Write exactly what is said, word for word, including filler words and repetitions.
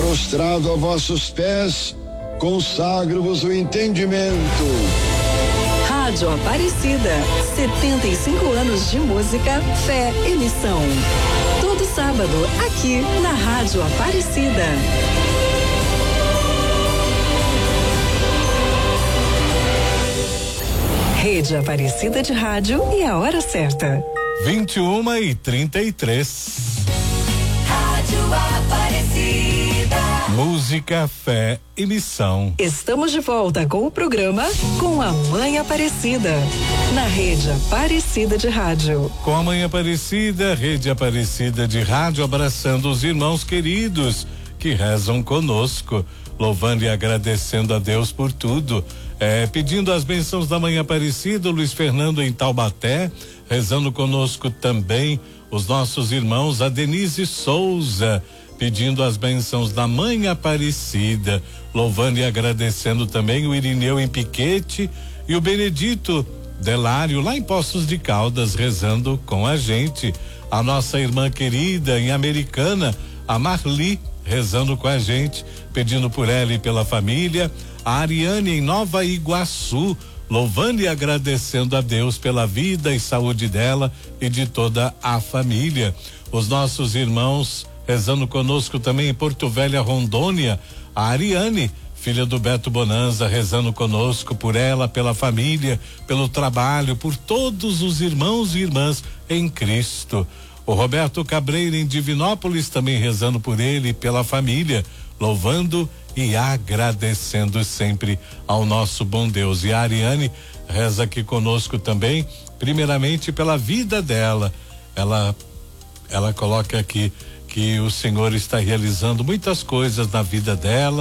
prostrado a vossos pés, consagro-vos o entendimento. Rádio Aparecida, setenta e cinco anos de música, fé e missão. Todo sábado, aqui na Rádio Aparecida. Rede Aparecida de Rádio e a hora certa. vinte e uma e trinta e três. Rádio Aparecida. Música, fé e missão. Estamos de volta com o programa Com a Mãe Aparecida, na Rede Aparecida de Rádio. Com a Mãe Aparecida, Rede Aparecida de Rádio, abraçando os irmãos queridos que rezam conosco, louvando e agradecendo a Deus por tudo. É, pedindo as bênçãos da Mãe Aparecida, Luiz Fernando em Taubaté, rezando conosco também os nossos irmãos, a Denise Souza, pedindo as bênçãos da Mãe Aparecida, louvando e agradecendo também o Irineu em Piquete e o Benedito Delário lá em Poços de Caldas, rezando com a gente. A nossa irmã querida em Americana, a Marli, rezando com a gente, pedindo por ela e pela família. A Ariane em Nova Iguaçu, louvando e agradecendo a Deus pela vida e saúde dela e de toda a família. Os nossos irmãos rezando conosco também em Porto Velho, Rondônia, a Ariane, filha do Beto Bonanza, rezando conosco por ela, pela família, pelo trabalho, por todos os irmãos e irmãs em Cristo. O Roberto Cabreira em Divinópolis também rezando por ele e pela família, louvando e agradecendo sempre ao nosso bom Deus. E a Ariane reza aqui conosco também, primeiramente pela vida dela. Ela, ela coloca aqui que o Senhor está realizando muitas coisas na vida dela.